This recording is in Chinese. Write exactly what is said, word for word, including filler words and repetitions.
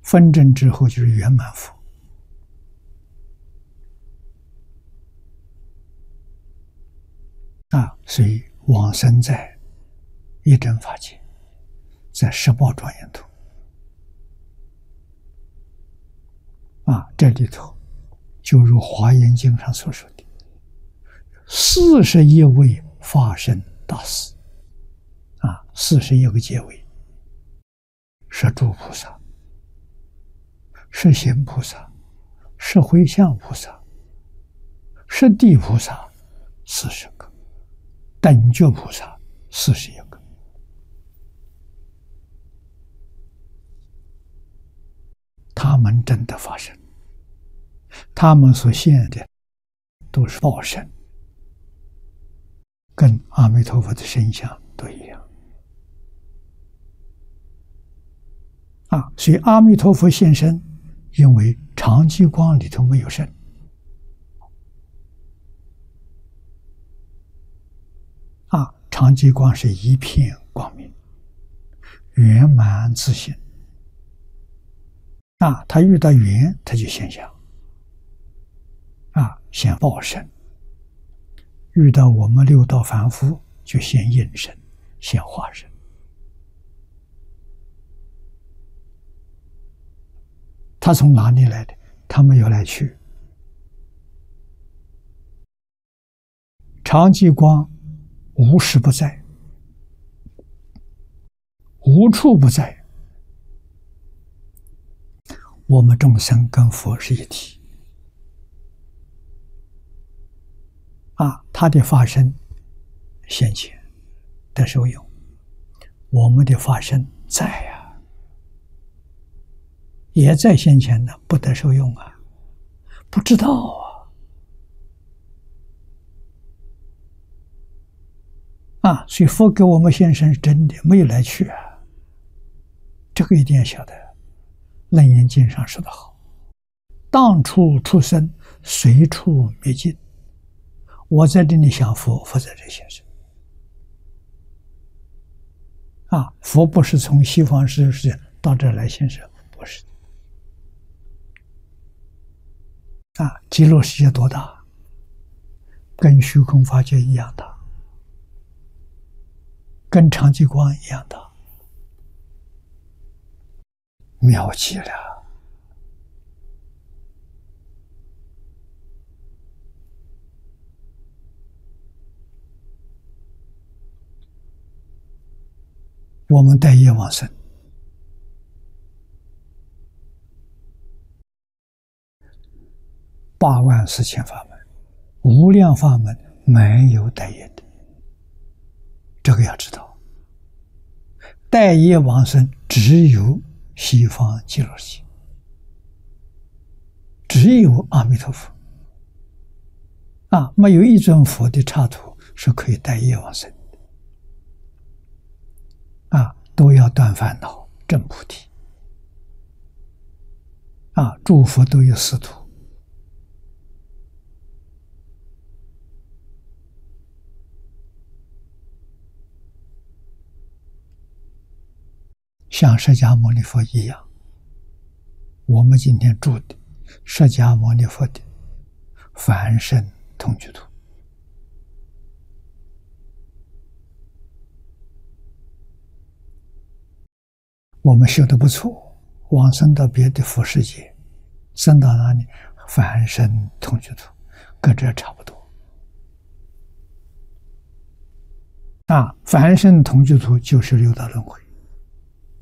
分证之后就是圆满佛。啊，所以往生在一真法界，在十报庄严土。啊，这里头就如《华严经》上所说的，四十一位法身大士，啊，四十一个阶位，是诸菩萨，是行菩萨，是回向菩萨，是地菩萨，四十个，等觉菩萨四十一个。他们真的发生，他们所现的都是报身，跟阿弥陀佛的身相都一样。啊，所以阿弥陀佛现身，因为常寂光里头没有身。啊，常寂光是一片光明，圆满自性。啊，他遇到缘，他就现象。啊，现报身；遇到我们六道凡夫，就现应身、现化身。他从哪里来的？他没有来去。常寂光无时不在，无处不在。我们众生跟佛是一体。啊，他的法身现前得受用，我们的法身在啊，也在现前呢，不得受用啊，不知道啊。啊，所以佛给我们现身是真的，没有来去啊。这个一定要晓得。楞严经上说得好，当处出生，随处灭尽。我在这里想佛，佛在这现身。啊，佛不是从西方世界到这来现身，不是。啊，极乐世界多大？跟虚空法界一样大，跟常寂光一样大。妙极了！我们待业往生，八万四千法门，无量法门没有待业的，这个要知道。待业往生只有西方极乐世界，只有阿弥陀佛啊，没有一尊佛的刹土是可以待业往生的啊，都要断烦恼证菩提啊，诸佛都有四土。像释迦牟尼佛一样，我们今天住的释迦牟尼佛的凡圣同居土，我们修得不错，往生到别的佛世界，生到哪里？凡圣同居土，跟这差不多。啊，凡圣同居土就是六道轮回。